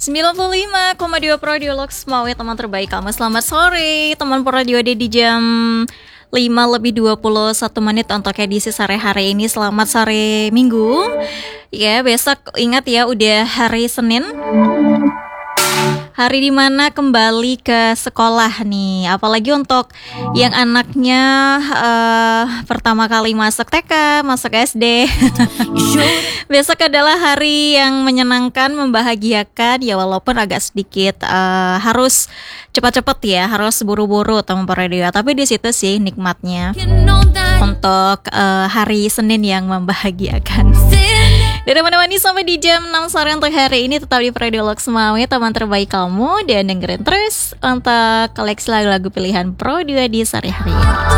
95,2 Pro Radio Lux mau ya teman terbaik kamu. Selamat sore teman Pro Radio di jam 5:21 untuk edisi sore hari ini. Selamat sore Minggu. Ya, besok ingat ya udah hari Senin. Hari dimana kembali ke sekolah nih. Apalagi untuk yang anaknya pertama kali masuk TK, masuk SD. Besok adalah hari yang menyenangkan, membahagiakan. Ya walaupun agak sedikit harus cepat-cepat ya, harus buru-buru teman radio. Tapi di situ sih nikmatnya untuk hari Senin yang membahagiakan. Dari mana-mana sampai di jam 6 sore untuk hari ini tetap di Radio Lux Maui, teman terbaik kamu, dan dengerin terus untuk koleksi lagu-lagu pilihan Pro 2 di sore hari ini.